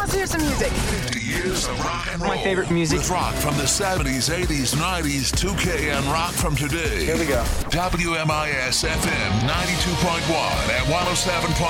Let's hear some music. 50 years of rock and roll. My favorite music. With rock from the 70s, 80s, 90s, 2K, and rock from today. Here we go. WMIS FM 92.1 at 107.